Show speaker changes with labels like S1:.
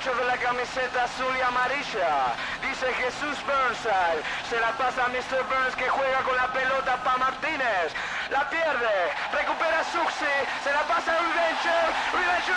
S1: muchacho de la camiseta azul y amarilla. Dice Jesús Burnside. Se la pasa a Mr. Burns que juega con la pelota para Martínez. La pierde. Recupera Suxi. Se la pasa a Reventure. Reventure